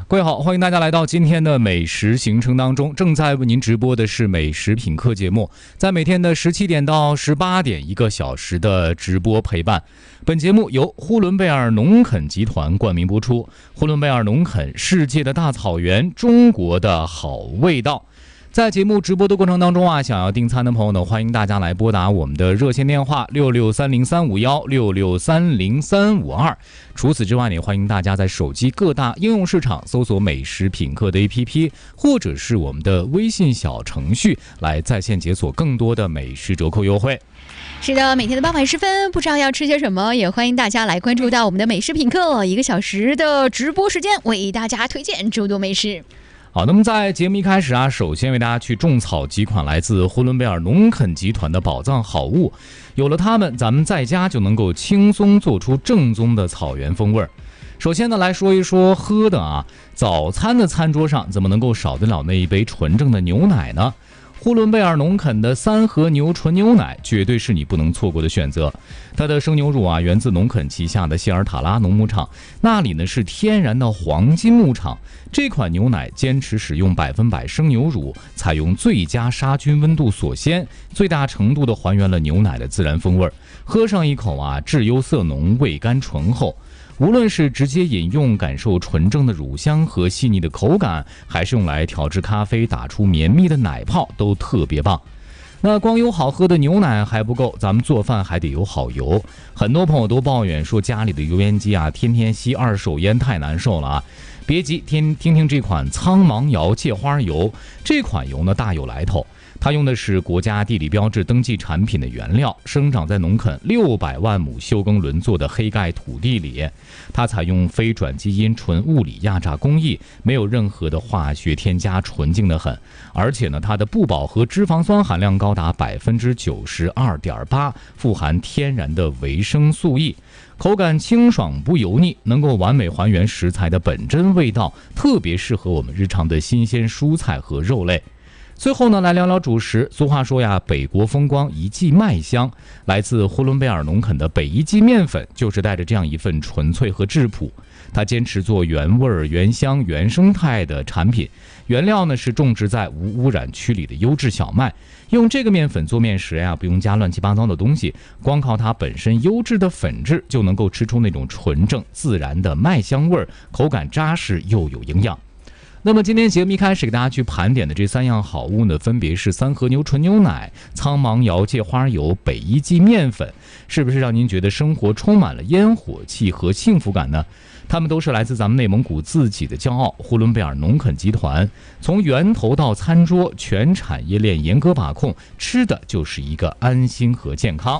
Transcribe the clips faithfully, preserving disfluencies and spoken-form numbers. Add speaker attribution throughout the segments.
Speaker 1: 各位好，欢迎大家来到今天的美食行程当中。正在为您直播的是美食品客节目，在每天的十七点到十八点，一个小时的直播陪伴。本节目由呼伦贝尔农垦集团冠名播出。呼伦贝尔农垦，世界的大草原，中国的好味道。在节目直播的过程当中啊，想要订餐的朋友呢，欢迎大家来拨打我们的热线电话六六三零三五幺六六三零三五二。除此之外呢，也欢迎大家在手机各大应用市场搜索美食品客的 A P P， 或者是我们的微信小程序来在线解锁更多的美食折扣优惠。
Speaker 2: 是的，每天的傍晚时分，不知道要吃些什么，也欢迎大家来关注到我们的美食品客，一个小时的直播时间，为大家推荐诸多美食。
Speaker 1: 好，那么在节目一开始啊，首先为大家去种草几款来自呼伦贝尔农垦集团的宝藏好物，有了它们，咱们在家就能够轻松做出正宗的草原风味。首先呢，来说一说喝的啊，早餐的餐桌上怎么能够少得了那一杯纯正的牛奶呢？呼伦贝尔农垦的三和牛纯牛奶绝对是你不能错过的选择。它的生牛乳啊，源自农垦旗下的谢尔塔拉农牧场，那里呢是天然的黄金牧场。这款牛奶坚持使用百分百生牛乳，采用最佳杀菌温度锁鲜，最大程度的还原了牛奶的自然风味。喝上一口啊，质优色浓，味甘醇厚。无论是直接饮用感受纯正的乳香和细腻的口感，还是用来调制咖啡打出绵密的奶泡，都特别棒。那光有好喝的牛奶还不够，咱们做饭还得有好油。很多朋友都抱怨说家里的油烟机啊，天天吸二手烟太难受了啊。别急，听听听这款苍芒窑芥花油。这款油呢大有来头，它用的是国家地理标志登记产品的原料，生长在农垦六百万亩休耕轮作的黑盖土地里。它采用非转基因纯物理压榨工艺，没有任何的化学添加，纯净的很。而且呢，它的不饱和脂肪酸含量高达百分之九十二点八，富含天然的维生素 E。口感清爽不油腻，能够完美还原食材的本真味道，特别适合我们日常的新鲜蔬菜和肉类。最后呢，来聊聊主食。俗话说呀，北国风光一季麦香。来自呼伦贝尔农垦的北一季面粉，就是带着这样一份纯粹和质朴。它坚持做原味、原香、原生态的产品，原料呢是种植在无污染区里的优质小麦。用这个面粉做面食呀，不用加乱七八糟的东西，光靠它本身优质的粉质，就能够吃出那种纯正自然的麦香味，口感扎实又有营养。那么今天节目一开始给大家去盘点的这三样好物呢，分别是三和牛纯牛奶、苍芒窑芥花油、北一季面粉，是不是让您觉得生活充满了烟火气和幸福感呢？它们都是来自咱们内蒙古自己的骄傲——呼伦贝尔农垦集团，从源头到餐桌，全产业链严格把控，吃的就是一个安心和健康。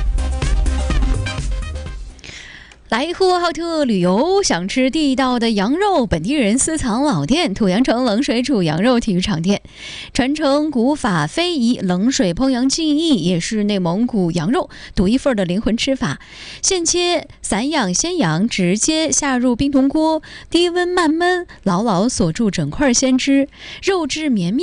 Speaker 2: 来呼和浩特旅游，想吃地道的羊肉，本地人私藏老店土阳城冷水煮羊肉体育场店，传承古法非遗冷水烹羊技艺，也是内蒙古羊肉独一份的灵魂吃法。现切散养鲜羊，直接下入冰铜锅，低温慢焖，牢牢锁住整块鲜汁，肉质绵密。